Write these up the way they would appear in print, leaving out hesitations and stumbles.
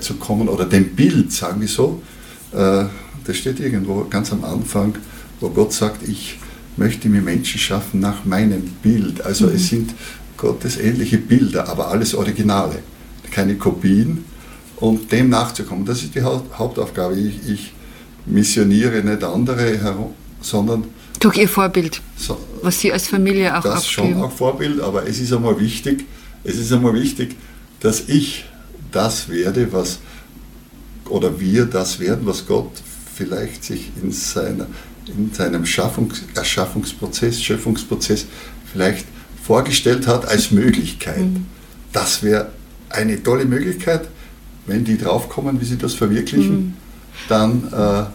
zu kommen, oder dem Bild, sagen wir so, das steht irgendwo ganz am Anfang, wo Gott sagt, ich möchte mir Menschen schaffen nach meinem Bild. Also es sind gottesähnliche Bilder, aber alles Originale, keine Kopien, und dem nachzukommen. Das ist die Hauptaufgabe. Ich missioniere nicht andere herum, sondern durch Ihr Vorbild, was Sie als Familie auch abgeben. Das schon auch Vorbild, aber es ist einmal wichtig, dass ich das werde, oder wir das werden, was Gott vielleicht sich in seinem Erschaffungsprozess, Schöpfungsprozess vielleicht vorgestellt hat als Möglichkeit. Das wäre eine tolle Möglichkeit, wenn die draufkommen, wie sie das verwirklichen, dann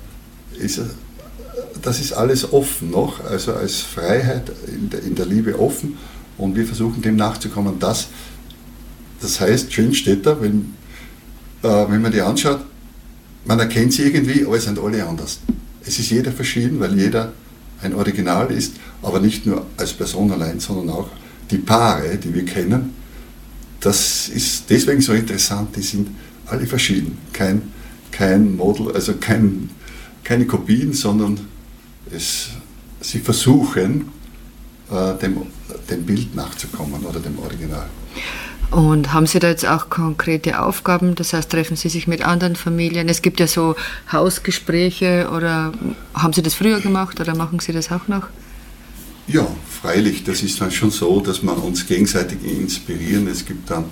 das ist alles offen noch, also als Freiheit in der Liebe offen, und wir versuchen dem nachzukommen. Das heißt, schön steht da, wenn man die anschaut, man erkennt sie irgendwie, aber es sind alle anders. Es ist jeder verschieden, weil jeder ein Original ist, aber nicht nur als Person allein, sondern auch die Paare, die wir kennen. Das ist deswegen so interessant, die sind alle verschieden. Kein Model, also keine Kopien, sondern sie versuchen, dem Bild nachzukommen oder dem Original. Und haben Sie da jetzt auch konkrete Aufgaben? Das heißt, treffen Sie sich mit anderen Familien? Es gibt ja so Hausgespräche, oder haben Sie das früher gemacht oder machen Sie das auch noch? Ja, freilich. Das ist dann schon so, dass man uns gegenseitig inspirieren. Es gibt dann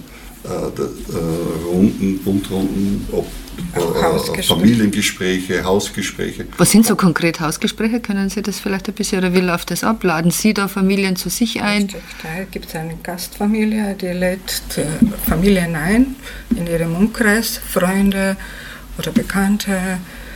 Bundrunden, Familiengespräche, Hausgespräche. Was sind so konkret Hausgespräche? Können Sie das vielleicht ein bisschen, oder wie läuft das ab? Laden Sie da Familien zu sich ein? Da gibt es eine Gastfamilie, die lädt Familien ein in ihrem Umkreis, Freunde oder Bekannte.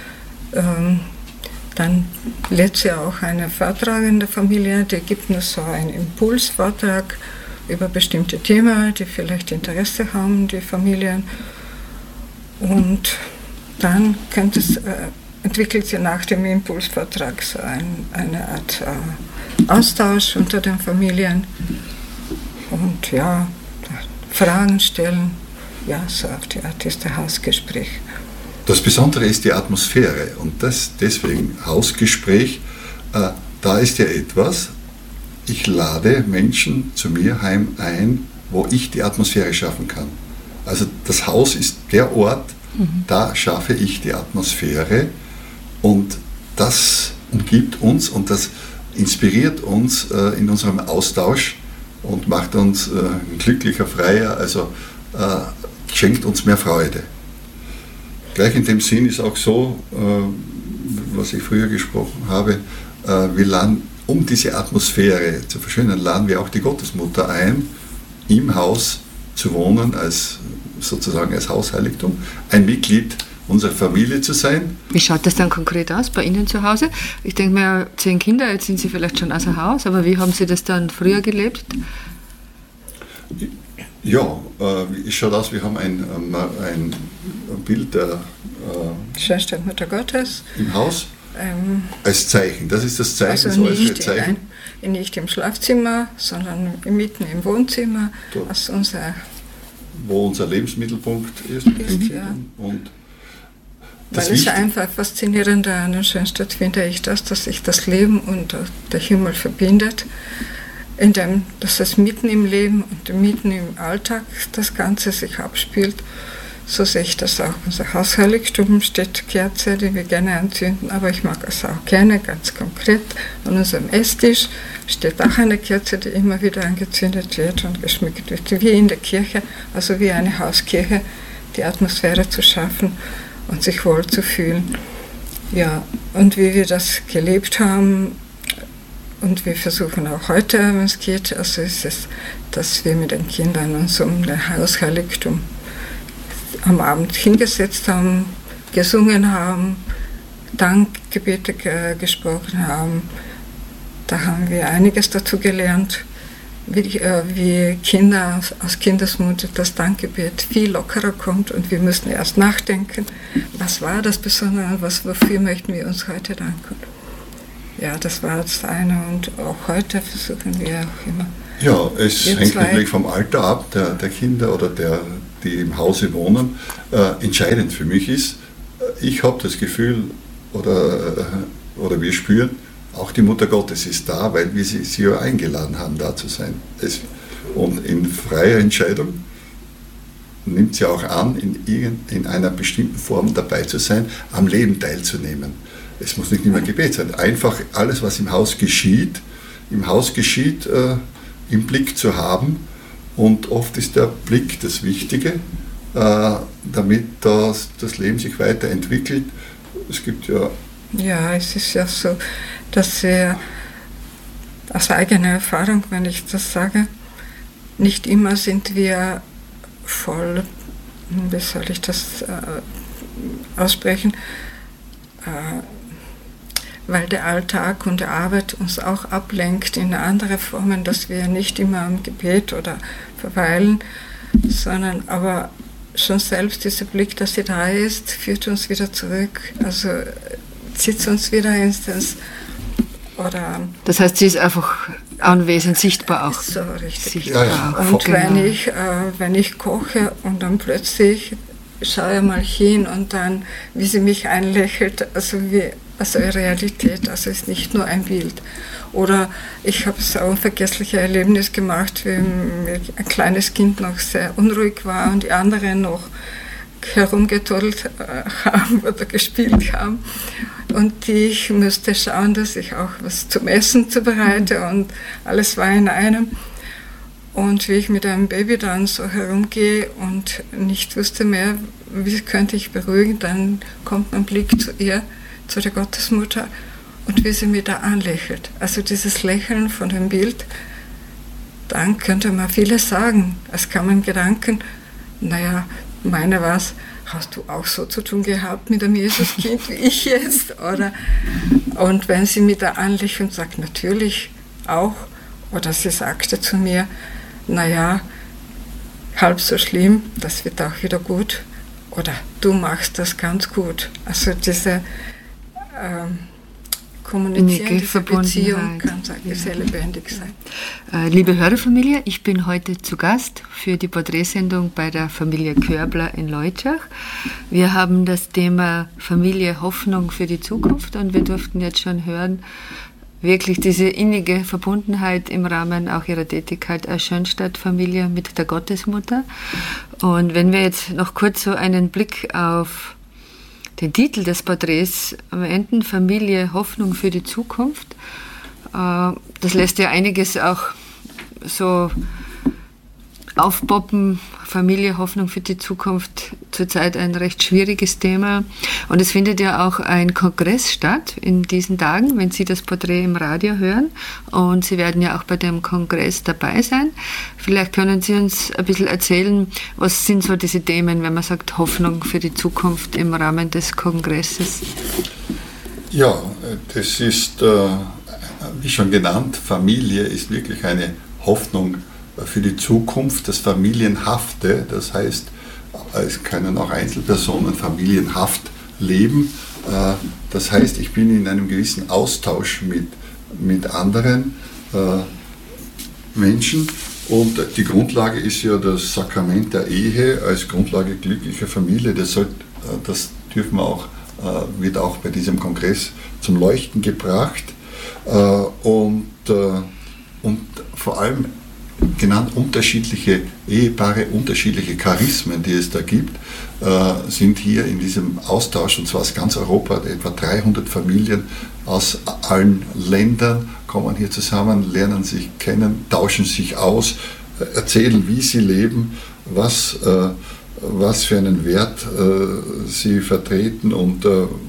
Dann lädt sie auch eine vortragende Familie, die gibt nur so einen Impulsvortrag über bestimmte Themen, die vielleicht Interesse haben, die Familien. Und dann entwickelt sie nach dem Impulsvortrag so eine Art Austausch unter den Familien. Und ja, Fragen stellen, ja, so auf die Art ist der Hausgespräch. Das Besondere ist die Atmosphäre, und deswegen Hausgespräch, da ist ja etwas, ich lade Menschen zu mir heim ein, wo ich die Atmosphäre schaffen kann. Also das Haus ist der Ort, da schaffe ich die Atmosphäre, und das umgibt uns und das inspiriert uns in unserem Austausch und macht uns glücklicher, freier, also schenkt uns mehr Freude. Gleich in dem Sinn ist auch so, was ich früher gesprochen habe, wir laden, um diese Atmosphäre zu verschönern, laden wir auch die Gottesmutter ein, im Haus zu wohnen, sozusagen als Hausheiligtum, ein Mitglied unserer Familie zu sein. Wie schaut das dann konkret aus bei Ihnen zu Hause? Ich denke mir, 10 Kinder, jetzt sind Sie vielleicht schon außer Haus, aber wie haben Sie das dann früher gelebt? Ja, wie schaut aus? Wir haben ein Bild der Schönheit Mutter Gottes im Haus als Zeichen. Das ist das Zeichen, also so als Zeichen. Nicht im Schlafzimmer, sondern mitten im Wohnzimmer. Wo unser Lebensmittelpunkt ist. Ja. Und weil es einfach faszinierend an der Schönstadt finde ich dass sich das Leben und der Himmel verbindet, dass es mitten im Leben und mitten im Alltag das Ganze sich abspielt. So sehe ich das auch. Unser Hausheiligtum steht Kerze, die wir gerne anzünden, aber ich mag es auch gerne, ganz konkret. An unserem Esstisch steht auch eine Kerze, die immer wieder angezündet wird und geschmückt wird, wie in der Kirche, also wie eine Hauskirche, die Atmosphäre zu schaffen und sich wohl zu fühlen. Ja, und wie wir das gelebt haben, und wir versuchen auch heute, wenn es geht, also ist es, dass wir mit den Kindern uns um das Hausheiligtum am Abend hingesetzt haben, gesungen haben, Dankgebete gesprochen haben. Da haben wir einiges dazu gelernt, wie Kinder aus Kindesmund das Dankgebet viel lockerer kommt, und wir müssen erst nachdenken, was war das Besondere, wofür möchten wir uns heute danken. Ja, das war das eine, und auch heute versuchen wir auch immer. Ja, es hängt natürlich vom Alter ab, der Kinder oder der die im Hause wohnen, entscheidend für mich ist. Ich habe das Gefühl, oder wir spüren, auch die Mutter Gottes ist da, weil wir sie ja eingeladen haben, da zu sein. Und in freier Entscheidung nimmt sie auch an, in einer bestimmten Form dabei zu sein, am Leben teilzunehmen. Es muss nicht immer Gebet sein. Einfach alles, was im Haus geschieht, im Blick zu haben. Und oft ist der Blick das Wichtige, damit das Leben sich weiterentwickelt. Es gibt ja... Ja, es ist ja so, dass wir aus eigener Erfahrung, wenn ich das sage, nicht immer sind wir voll, wie soll ich das aussprechen, weil der Alltag und die Arbeit uns auch ablenkt in andere Formen, dass wir nicht immer am Gebet oder verweilen, sondern aber schon selbst dieser Blick, dass sie da ist, führt uns wieder zurück, also zieht uns wieder ins oder... Das heißt, sie ist einfach anwesend, sichtbar auch. So, richtig. Sichtbar. Ja. Und wenn ich koche und dann plötzlich schaue ich mal hin und dann, wie sie mich einlächelt, also eine Realität, also ist nicht nur ein Bild. Oder ich habe so ein unvergessliches Erlebnis gemacht, wie ein kleines Kind noch sehr unruhig war und die anderen noch herumgetuddelt haben oder gespielt haben. Und ich musste schauen, dass ich auch was zum Essen zubereite und alles war in einem. Und wie ich mit einem Baby dann so herumgehe und nicht wusste mehr, wie könnte ich beruhigen, dann kommt mein Blick zu ihr, zu der Gottesmutter und wie sie mir da anlächelt. Also dieses Lächeln von dem Bild, dann könnte man vieles sagen. Es kam im Gedanken, naja, meine was, hast du auch so zu tun gehabt mit einem Jesuskind wie ich jetzt? Und wenn sie mir da anlächelt und sagt, natürlich auch, oder sie sagte zu mir, naja, halb so schlimm, das wird auch wieder gut, oder du machst das ganz gut. Also diese kommunizierende Beziehung kann sehr lebendig sein. Liebe Hörerfamilie, ich bin heute zu Gast für die Porträtsendung bei der Familie Körbler in Leutschach. Wir haben das Thema Familie, Hoffnung für die Zukunft und wir durften jetzt schon hören, wirklich diese innige Verbundenheit im Rahmen auch ihrer Tätigkeit als Schönstadt-Familie mit der Gottesmutter. Und wenn wir jetzt noch kurz so einen Blick auf den Titel des Porträts wenden, Familie, Hoffnung für die Zukunft, das lässt ja einiges auch so aufpoppen. Familie, Hoffnung für die Zukunft, zurzeit ein recht schwieriges Thema. Und es findet ja auch ein Kongress statt in diesen Tagen, wenn Sie das Porträt im Radio hören. Und Sie werden ja auch bei dem Kongress dabei sein. Vielleicht können Sie uns ein bisschen erzählen, was sind so diese Themen, wenn man sagt Hoffnung für die Zukunft im Rahmen des Kongresses? Ja, das ist, wie schon genannt, Familie ist wirklich eine Hoffnung für die Zukunft, das Familienhafte, das heißt, es können auch Einzelpersonen familienhaft leben. Das heißt, ich bin in einem gewissen Austausch mit anderen Menschen und die Grundlage ist ja das Sakrament der Ehe als Grundlage glücklicher Familie. Das dürfen wir auch, wird auch bei diesem Kongress zum Leuchten gebracht und vor allem genannt unterschiedliche Ehepaare, unterschiedliche Charismen, die es da gibt, sind hier in diesem Austausch, und zwar aus ganz Europa, etwa 300 Familien aus allen Ländern kommen hier zusammen, lernen sich kennen, tauschen sich aus, erzählen, wie sie leben, was für einen Wert sie vertreten und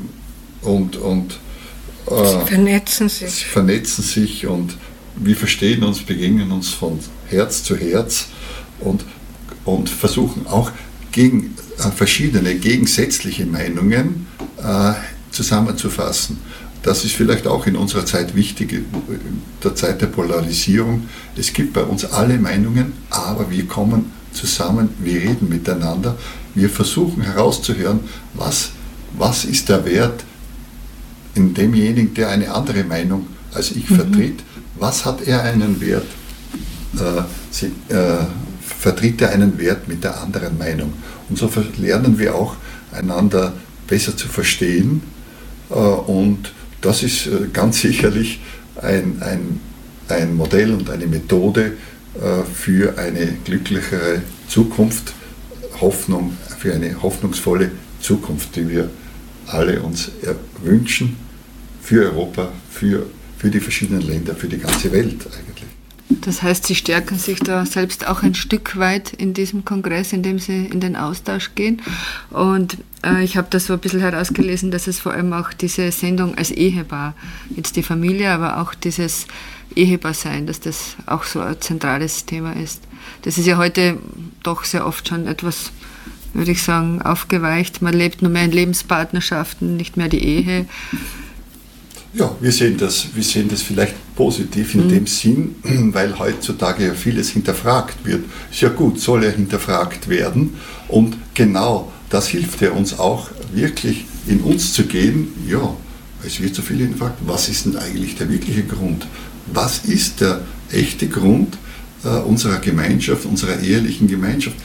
sie vernetzen sich und wir verstehen uns, begegnen uns von Herz zu Herz und versuchen auch gegen verschiedene gegensätzliche Meinungen zusammenzufassen. Das ist vielleicht auch in unserer Zeit wichtig, der Zeit der Polarisierung. Es gibt bei uns alle Meinungen, aber wir kommen zusammen, wir reden miteinander, wir versuchen herauszuhören, was ist der Wert in demjenigen, der eine andere Meinung als ich vertritt. Was hat er einen Wert vertritt er einen Wert mit der anderen Meinung. Und so lernen wir auch, einander besser zu verstehen. Und das ist ganz sicherlich ein Modell und eine Methode für eine glücklichere Zukunft, Hoffnung, für eine hoffnungsvolle Zukunft, die wir alle uns wünschen, für Europa, für die verschiedenen Länder, für die ganze Welt eigentlich. Das heißt, Sie stärken sich da selbst auch ein Stück weit in diesem Kongress, indem Sie in den Austausch gehen. Und ich habe da so ein bisschen herausgelesen, dass es vor allem auch diese Sendung als Ehepaar, jetzt die Familie, aber auch dieses Ehepaarsein, dass das auch so ein zentrales Thema ist. Das ist ja heute doch sehr oft schon etwas, würde ich sagen, aufgeweicht. Man lebt nur mehr in Lebenspartnerschaften, nicht mehr die Ehe. Ja, wir sehen das vielleicht positiv in dem Sinn, weil heutzutage ja vieles hinterfragt wird. Ist ja gut, soll ja hinterfragt werden. Und genau das hilft ja uns auch wirklich in uns zu gehen. Ja, es wird so viel hinterfragt. Was ist denn eigentlich der wirkliche Grund? Was ist der echte Grund unserer Gemeinschaft, unserer ehelichen Gemeinschaft?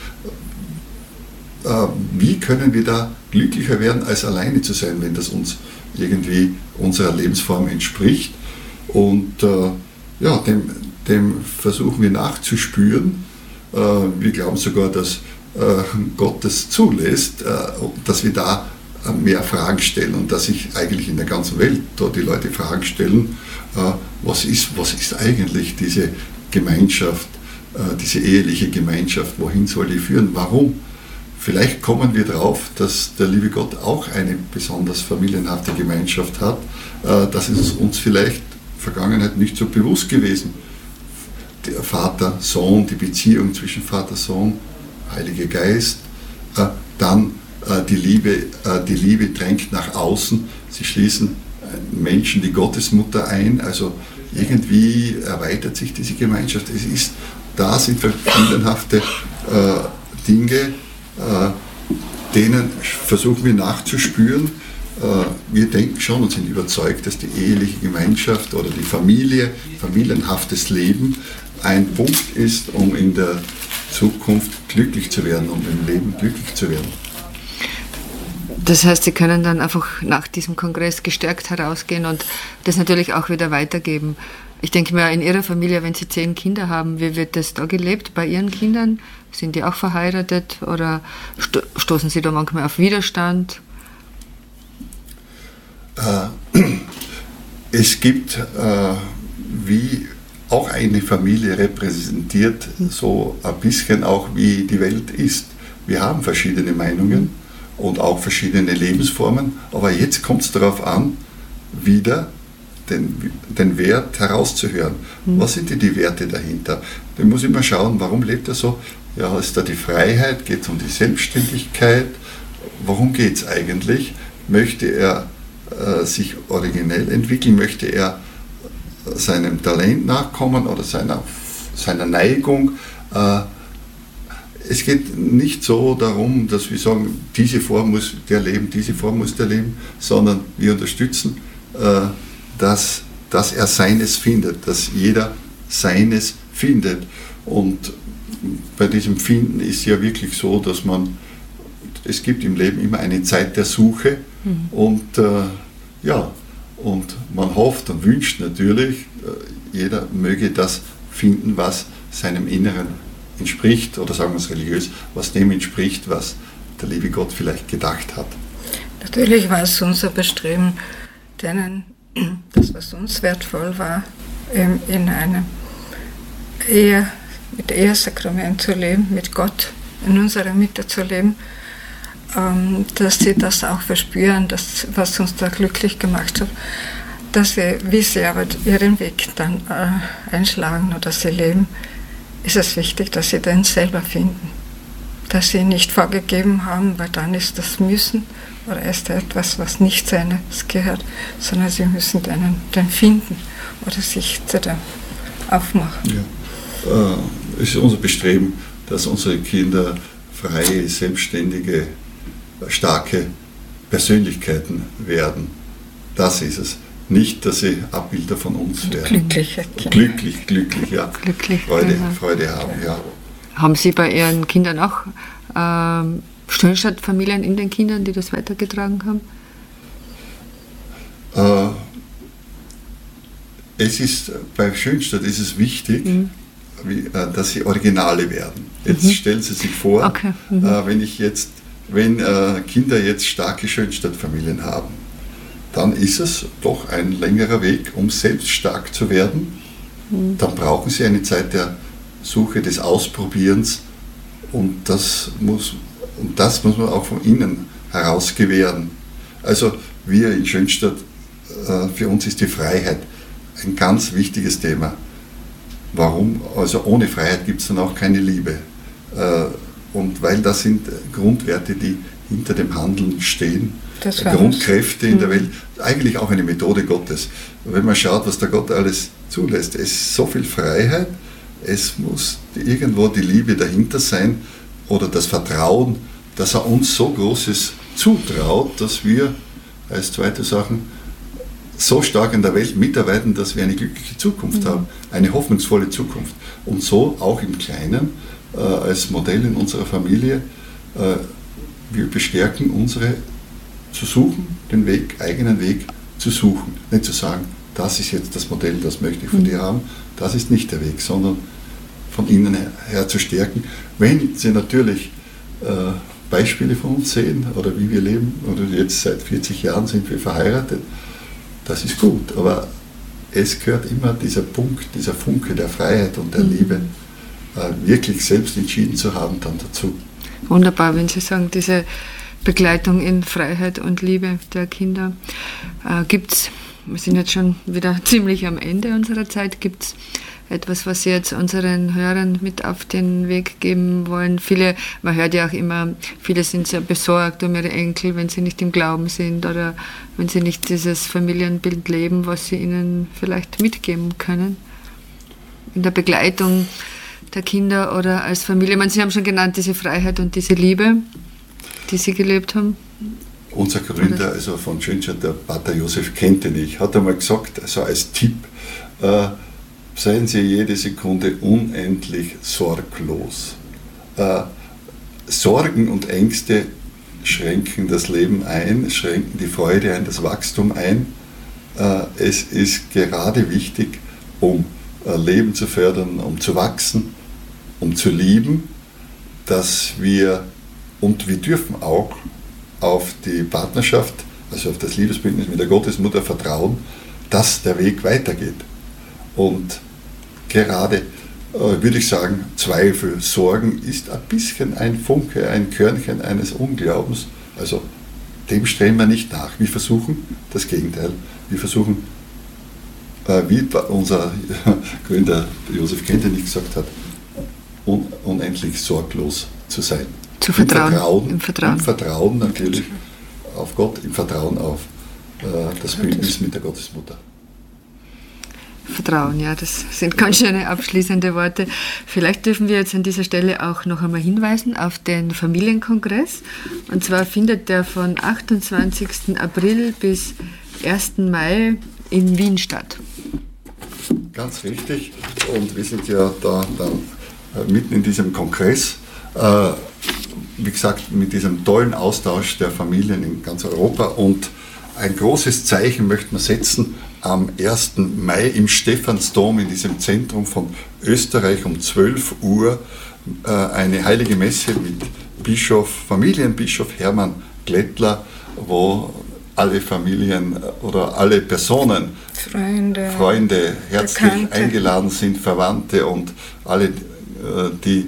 Wie können wir da glücklicher werden, als alleine zu sein, wenn das uns irgendwie unserer Lebensform entspricht? Und dem versuchen wir nachzuspüren. Wir glauben sogar, dass Gott das zulässt, dass wir da mehr Fragen stellen und dass sich eigentlich in der ganzen Welt dort die Leute Fragen stellen, was ist eigentlich diese Gemeinschaft, diese eheliche Gemeinschaft, wohin soll die führen, warum? Vielleicht kommen wir drauf, dass der liebe Gott auch eine besonders familienhafte Gemeinschaft hat. Das ist uns vielleicht in der Vergangenheit nicht so bewusst gewesen. Der Vater, Sohn, die Beziehung zwischen Vater, Sohn, Heiliger Geist, dann die Liebe drängt nach außen. Sie schließen Menschen die Gottesmutter ein. Also irgendwie erweitert sich diese Gemeinschaft. Da sind familienhafte Dinge, denen versuchen wir nachzuspüren. Wir denken schon und sind überzeugt, dass die eheliche Gemeinschaft oder die Familie, familienhaftes Leben ein Punkt ist, um in der Zukunft glücklich zu werden, um im Leben glücklich zu werden. Das heißt, Sie können dann einfach nach diesem Kongress gestärkt herausgehen und das natürlich auch wieder weitergeben. Ich denke mir, in Ihrer Familie, wenn Sie 10 Kinder haben, wie wird das da gelebt bei Ihren Kindern? Sind die auch verheiratet oder stoßen Sie da manchmal auf Widerstand? Es gibt, wie auch eine Familie repräsentiert, so ein bisschen auch wie die Welt ist. Wir haben verschiedene Meinungen und auch verschiedene Lebensformen, aber jetzt kommt es darauf an, wieder den Wert herauszuhören. Was sind die Werte dahinter? Da muss ich mal schauen, warum lebt er so? Ja, ist da die Freiheit? Geht es um die Selbstständigkeit? Worum geht es eigentlich? Möchte er sich originell entwickeln? Möchte er seinem Talent nachkommen oder seiner Neigung? Es geht nicht so darum, dass wir sagen, diese Form muss der leben, diese Form muss der leben, sondern wir unterstützen, dass er seines findet, dass jeder seines findet. Und bei diesem Finden ist ja wirklich so, dass es gibt im Leben immer eine Zeit der Suche und und man hofft und wünscht natürlich, jeder möge das finden, was seinem Inneren entspricht, oder sagen wir es religiös, was dem entspricht, was der liebe Gott vielleicht gedacht hat. Natürlich war es unser Bestreben, das, was uns wertvoll war, in einer Ehe, mit Ehesakrament zu leben, mit Gott in unserer Mitte zu leben, dass sie das auch verspüren, was uns da glücklich gemacht hat, dass sie, wie sie aber ihren Weg dann einschlagen oder sie leben, ist es wichtig, dass sie den selber finden. Dass sie nicht vorgegeben haben, weil dann ist das Müssen oder ist etwas, was nicht seines gehört, sondern sie müssen den finden oder sich zu dem aufmachen. Ja. Es ist unser Bestreben, dass unsere Kinder freie, selbstständige, starke Persönlichkeiten werden. Das ist es. Nicht, dass sie Abbilder von uns werden. Glückliche Kinder. Glücklich, ja. Glücklich, Freude haben, ja. Haben Sie bei Ihren Kindern auch Schönstadt-Familien in den Kindern, die das weitergetragen haben? Bei Schönstadt ist es wichtig, dass sie Originale werden. Jetzt stellen Sie sich vor, okay. wenn Kinder jetzt starke Schönstadtfamilien haben, dann ist es doch ein längerer Weg, um selbst stark zu werden. Dann brauchen sie eine Zeit der Suche, des Ausprobierens, und das muss man auch von innen heraus gewähren. Also wir in Schönstadt, für uns ist die Freiheit ein ganz wichtiges Thema. Warum? Also ohne Freiheit gibt es dann auch keine Liebe. Und weil das sind Grundwerte, die hinter dem Handeln stehen, Grundkräfte in der Welt, eigentlich auch eine Methode Gottes. Wenn man schaut, was der Gott alles zulässt, es ist so viel Freiheit, es muss irgendwo die Liebe dahinter sein oder das Vertrauen, dass er uns so Großes zutraut, dass wir als zweite Sachen so stark in der Welt mitarbeiten, dass wir eine glückliche Zukunft haben, eine hoffnungsvolle Zukunft. Und so auch im Kleinen, als Modell in unserer Familie, wir bestärken unsere zu suchen, den eigenen Weg zu suchen. Nicht zu sagen, das ist jetzt das Modell, das möchte ich von dir haben, das ist nicht der Weg, sondern von innen her zu stärken. Wenn sie natürlich Beispiele von uns sehen oder wie wir leben, oder jetzt seit 40 Jahren sind wir verheiratet, das ist gut, aber es gehört immer dieser Punkt, dieser Funke der Freiheit und der Liebe, wirklich selbst entschieden zu haben, dann dazu. Wunderbar, wenn Sie sagen, diese Begleitung in Freiheit und Liebe der Kinder. Wir sind jetzt schon wieder ziemlich am Ende unserer Zeit, gibt es etwas, was Sie jetzt unseren Hörern mit auf den Weg geben wollen? Man hört ja auch immer, viele sind sehr besorgt um ihre Enkel, wenn sie nicht im Glauben sind oder wenn sie nicht dieses Familienbild leben, was Sie ihnen vielleicht mitgeben können in der Begleitung der Kinder oder als Familie. Sie haben schon genannt, diese Freiheit und diese Liebe, die Sie gelebt haben. Unser Gründer, also von Schönstadt, der Pater Josef Kentenich, hat einmal gesagt, also als Tipp, seien Sie jede Sekunde unendlich sorglos. Sorgen und Ängste schränken das Leben ein, schränken die Freude ein, das Wachstum ein. Es ist gerade wichtig, um Leben zu fördern, um zu wachsen, um zu lieben, wir dürfen auch auf die Partnerschaft, also auf das Liebesbündnis mit der Gottesmutter vertrauen, dass der Weg weitergeht. Und gerade, würde ich sagen, Zweifel, Sorgen ist ein bisschen ein Funke, ein Körnchen eines Unglaubens. Also dem streben wir nicht nach. Wir versuchen das Gegenteil. Wir versuchen, wie unser Gründer Josef Kentenich gesagt hat, unendlich sorglos zu sein. Zu vertrauen. Im Vertrauen natürlich auf Gott, im Vertrauen auf das Bündnis mit der Gottesmutter. Vertrauen, ja, das sind ganz schöne abschließende Worte. Vielleicht dürfen wir jetzt an dieser Stelle auch noch einmal hinweisen auf den Familienkongress. Und zwar findet der von 28. April bis 1. Mai in Wien statt. Ganz richtig. Und wir sind ja da mitten in diesem Kongress. Wie gesagt, mit diesem tollen Austausch der Familien in ganz Europa. Und ein großes Zeichen möchten wir setzen am 1. Mai im Stephansdom, in diesem Zentrum von Österreich um 12 Uhr, eine heilige Messe mit Familienbischof Hermann Glättler, wo alle Familien oder alle Personen, Freunde herzlich Bekannte, eingeladen sind, Verwandte und alle, die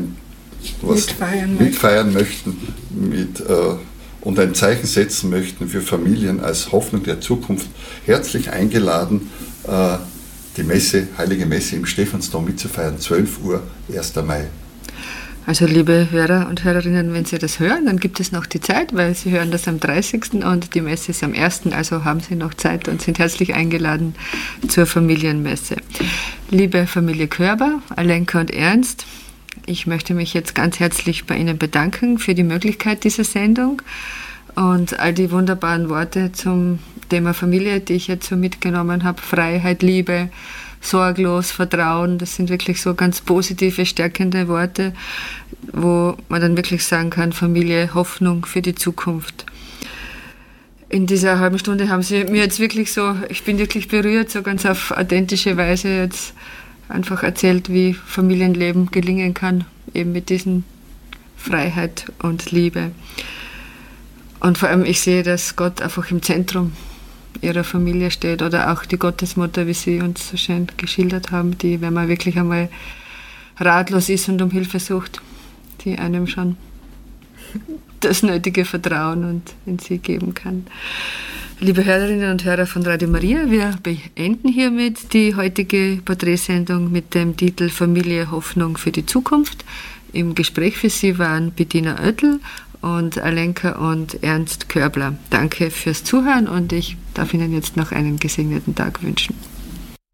mitfeiern möchten und ein Zeichen setzen möchten für Familien als Hoffnung der Zukunft, herzlich eingeladen, die Heilige Messe im Stephansdom mitzufeiern, 12 Uhr, 1. Mai. Also liebe Hörer und Hörerinnen, wenn Sie das hören, dann gibt es noch die Zeit, weil Sie hören das am 30. und die Messe ist am 1., also haben Sie noch Zeit und sind herzlich eingeladen zur Familienmesse. Liebe Familie Körber, Alenka und Ernst, ich möchte mich jetzt ganz herzlich bei Ihnen bedanken für die Möglichkeit dieser Sendung und all die wunderbaren Worte zum Thema Familie, die ich jetzt so mitgenommen habe. Freiheit, Liebe, sorglos, Vertrauen, das sind wirklich so ganz positive, stärkende Worte, wo man dann wirklich sagen kann, Familie, Hoffnung für die Zukunft. In dieser halben Stunde haben Sie mir jetzt wirklich so, ich bin wirklich berührt, so ganz auf authentische Weise jetzt einfach erzählt, wie Familienleben gelingen kann, eben mit diesen Freiheit und Liebe. Und vor allem, ich sehe, dass Gott einfach im Zentrum ihrer Familie steht oder auch die Gottesmutter, wie Sie uns so schön geschildert haben, die, wenn man wirklich einmal ratlos ist und um Hilfe sucht, die einem schon das nötige Vertrauen und in sie geben kann. Liebe Hörerinnen und Hörer von Radio Maria, wir beenden hiermit die heutige Porträtsendung mit dem Titel Familie, Hoffnung für die Zukunft. Im Gespräch für Sie waren Bettina Oettel und Alenka und Ernst Körbler. Danke fürs Zuhören und ich darf Ihnen jetzt noch einen gesegneten Tag wünschen.